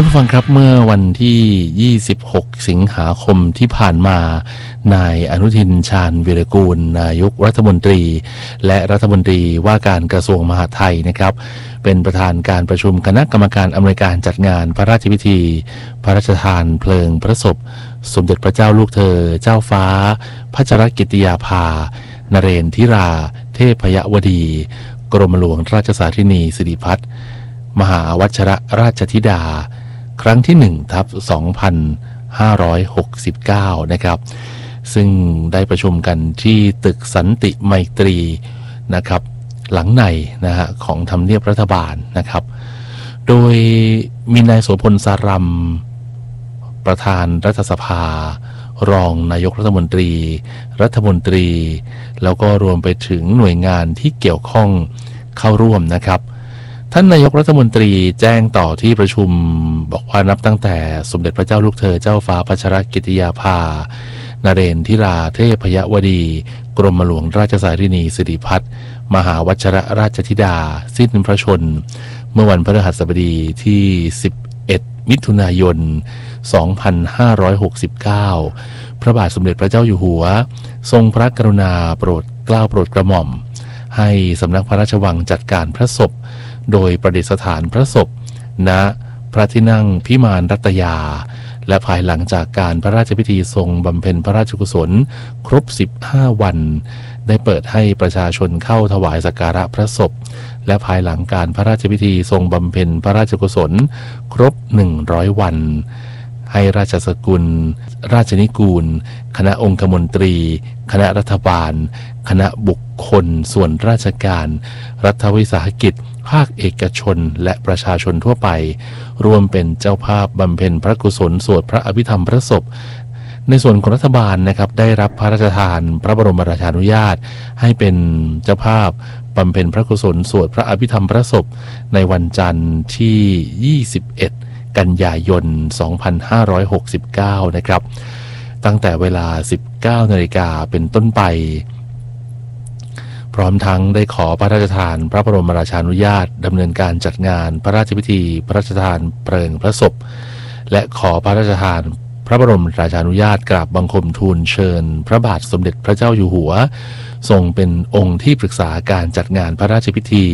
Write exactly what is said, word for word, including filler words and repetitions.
ผู้ฟังครับเมื่อวันที่ยี่สิบหกสิงหาคมที่ผ่านมานายอนุทินชาญวีรกูลนายกรัฐมนตรีและรัฐมนตรีว่าการกระทรวงมหาดไทยนะครับเป็นประธานการประชุมคณะกรรมการอำนวยการจัดงานพระราชพิธีพระราชทานเพลิงพระศพสมเด็จพระเจ้าลูกเธอเจ้าฟ้าพัชรกิติยาภานเรนทิราเทพยวดีกรมหลวงราชสาธินีสิริพัฒน์มหาวัชรราชธิดาครั้งที่หนึ่งทับสองพันห้าร้อยหกสิบเก้านะครับซึ่งได้ประชุมกันที่ตึกสันติไมตรีนะครับหลังในนะฮะของทำเนียบรัฐบาลนะครับโดยมีนายโสพลสารัมประธานรัฐสภารองนายกรัฐมนตรีรัฐมนตรีแล้วก็รวมไปถึงหน่วยงานที่เกี่ยวข้องเข้าร่วมนะครับท่านนายกรัฐมนตรีแจ้งต่อที่ประชุมบอกว่านับตั้งแต่สมเด็จพระเจ้าลูกเธอเจ้าฟ้าพัชรกิติยาภานเรนทิราเทพยวดีกรมหลวงราชสาธินีสิริพัฒน์มหาวัชรราชธิดาสิ้นพระชนม์เมื่อวันพฤหัสบดีที่สิบเอ็ดมิถุนายนสองพันห้าร้อยหกสิบเก้าพระบาทสมเด็จพระเจ้าอยู่หัวทรงพระกรุณาโปรดเกล้าโปรดกระหม่อมให้สำนักพระราชวังจัดการพระศพโดยประดิษฐานพระศพณพระที่นั่งพิมานรัตยาและภายหลังจากการพระราชพิธีทรงบำเพ็ญพระราชกุศลครบสิบห้าวันได้เปิดให้ประชาชนเข้าถวายสักการะพระศพและภายหลังการพระราชพิธีทรงบำเพ็ญพระราชกุศลครบหนึ่งร้อยวันให้ราชสกุลราชนิกูลคณะองคมนตรีคณะรัฐบาลคณะบุคคลส่วนราชการรัฐวิสาหกิจภาคเอกชนและประชาชนทั่วไปร่วมเป็นเจ้าภาพบำเพ็ญพระกุศลสวดพระอภิธรรมพระศพในส่วนของรัฐบาลนะครับได้รับพระราชทานพระบรมราชานุญาตให้เป็นเจ้าภาพบำเพ็ญพระกุศลสวดพระอภิธรรมพระศพในวันจันทร์ที่ยี่สิบเอ็ดกันยายนสองพันห้าร้อยหกสิบเก้านะครับตั้งแต่เวลา สิบเก้านาฬิกาเป็นต้นไปพร้อมทั้งได้ขอพระราชทานพระบรมราชานุญาตดำเนินการจัดงานพระราชพิธีพระราชทานเพลิงพระศพและขอพระราชทานพระบรมราชานุญาตกราบบังคมทูลเชิญพระบาทสมเด็จพระเจ้าอยู่หัวทรงเป็นองค์ที่ปรึกษาการจัดงานพระราชพิธี